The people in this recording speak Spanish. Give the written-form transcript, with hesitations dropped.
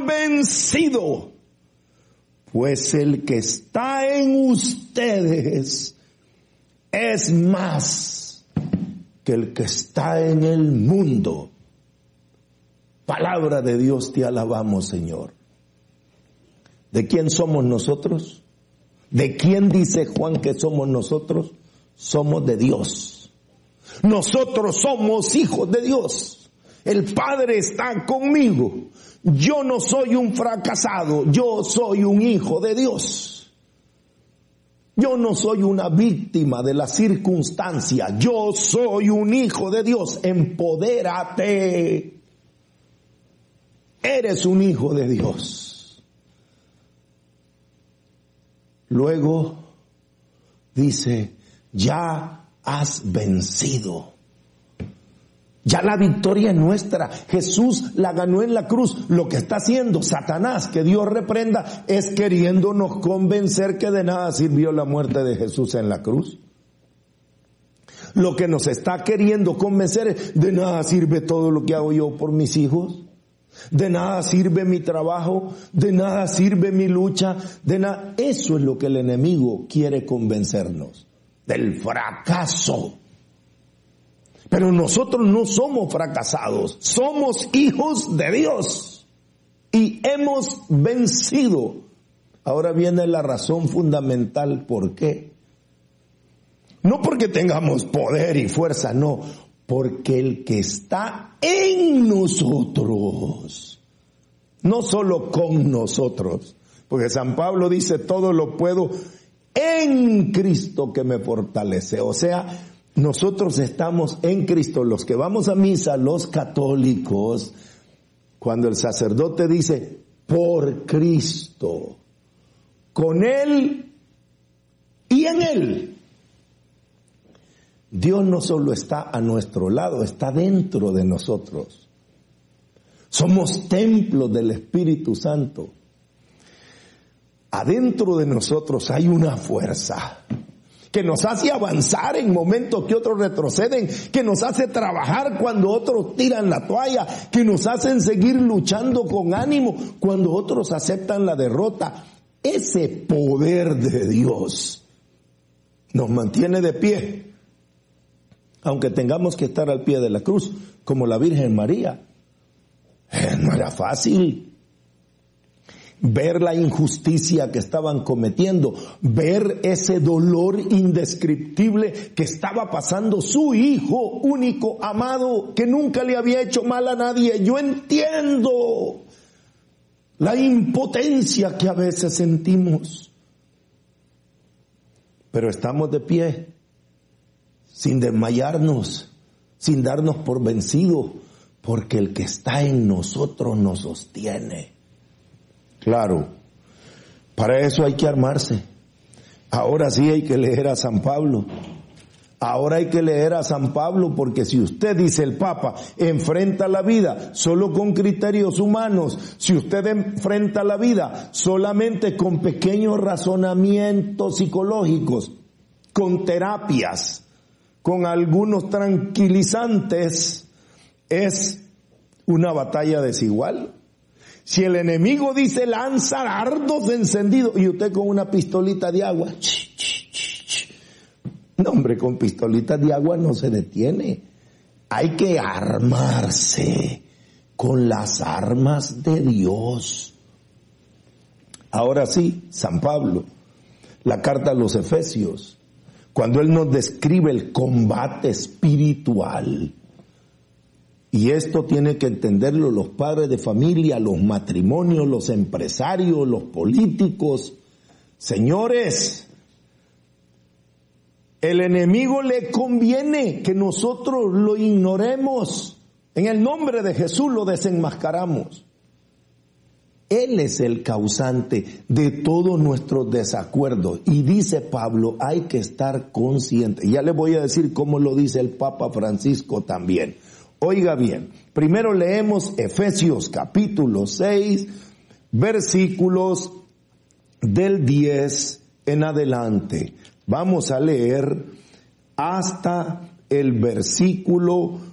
han vencido, pues el que está en ustedes es más que el que está en el mundo. Palabra de Dios, te alabamos, Señor. ¿De quién somos nosotros? ¿De quién dice Juan que somos nosotros? Somos de Dios. Nosotros somos hijos de Dios. El Padre está conmigo. Yo no soy un fracasado, yo soy un hijo de Dios. Yo no soy una víctima de la circunstancia, yo soy un hijo de Dios. Empodérate. Eres un hijo de Dios. Luego dice, ya has vencido. Ya la victoria es nuestra. Jesús la ganó en la cruz. Lo que está haciendo Satanás, que Dios reprenda, es queriéndonos convencer que de nada sirvió la muerte de Jesús en la cruz. Lo que nos está queriendo convencer es, de nada sirve todo lo que hago yo por mis hijos. De nada sirve mi trabajo, de nada sirve mi lucha, de nada. Eso es lo que el enemigo quiere convencernos, del fracaso. Pero nosotros no somos fracasados, somos hijos de Dios y hemos vencido. Ahora viene la razón fundamental, ¿por qué? No porque tengamos poder y fuerza, no, porque el que está en nosotros, no solo con nosotros, porque San Pablo dice, todo lo puedo en Cristo que me fortalece. O sea, nosotros estamos en Cristo. Los que vamos a misa, los católicos, cuando el sacerdote dice, por Cristo, con Él y en Él, Dios no solo está a nuestro lado, está dentro de nosotros. Somos templos del Espíritu Santo. Adentro de nosotros hay una fuerza que nos hace avanzar en momentos que otros retroceden, que nos hace trabajar cuando otros tiran la toalla, que nos hacen seguir luchando con ánimo cuando otros aceptan la derrota. Ese poder de Dios nos mantiene de pie, aunque tengamos que estar al pie de la cruz, como la Virgen María. No era fácil ver la injusticia que estaban cometiendo, ver ese dolor indescriptible que estaba pasando su hijo único, amado, que nunca le había hecho mal a nadie. Yo entiendo la impotencia que a veces sentimos, pero estamos de pie, sin desmayarnos, sin darnos por vencidos, porque el que está en nosotros nos sostiene. Claro, para eso hay que armarse. Ahora sí hay que leer a San Pablo. Ahora hay que leer a San Pablo, porque si usted, dice el Papa, enfrenta la vida solo con criterios humanos, si usted enfrenta la vida solamente con pequeños razonamientos psicológicos, con terapias, con algunos tranquilizantes, es una batalla desigual. Si el enemigo dice lanza dardos encendidos y usted con una pistolita de agua, no hombre, con pistolitas de agua no se detiene. Hay que armarse con las armas de Dios. Ahora sí, San Pablo, la carta a los Efesios, cuando él nos describe el combate espiritual. Y esto tiene que entenderlo los padres de familia, los matrimonios, los empresarios, los políticos. Señores, el enemigo le conviene que nosotros lo ignoremos. En el nombre de Jesús lo desenmascaramos. Él es el causante de todos nuestros desacuerdos. Y dice Pablo, hay que estar consciente. Ya les voy a decir cómo lo dice el Papa Francisco también. Oiga bien, primero leemos Efesios capítulo 6, versículos del 10 en adelante. Vamos a leer hasta el versículo